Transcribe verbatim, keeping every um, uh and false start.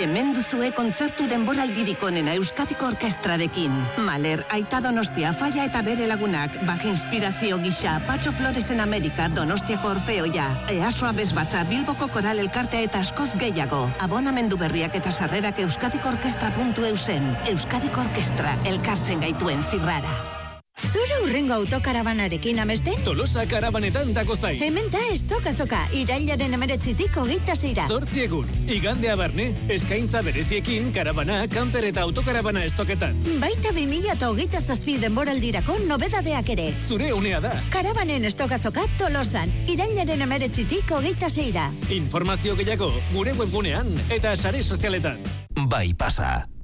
Hemen duzue kontzertu denboraldirik onena Euskadiko Orkestrarekin. Maler, Aita Donostia, Falla eta bere lagunak, Baja Inspirazio gisa, Patxo Floresen Amerika, Donostiako Orfeoia, Easoa Bezbatza, Bilboko Koral Elkartea eta askoz gehiago. Abonamendu berriak eta sarrerak euskadikorkestra puntu eusen. Euskadiko Orkestra, elkartzen gaituen zirrara. Zure urrengo autokarabanarekin amesten? Tolosa karabanetan dako zai. Hemen da estokazoka, irailaren emeretzitik hogeita zeira. Zortzi egun, igandea barne, eskaintza bereziekin, karabana, kamper eta autokarabana estoketan. Baita bi mila eta hogeita zazpi denboraldirako nobedadeak ere. Zure unea da. Karabanen estokazoka Tolosan, irailaren emeretzitik hogeita zeira. Informazio gehiago, gure webgunean eta sare sozialetan. Bai pasa.